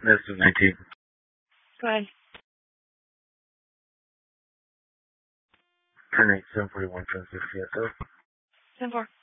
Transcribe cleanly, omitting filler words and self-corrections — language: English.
This is 19. Go ahead. Turn 8, 741, 1060, yes, sir. 10-4.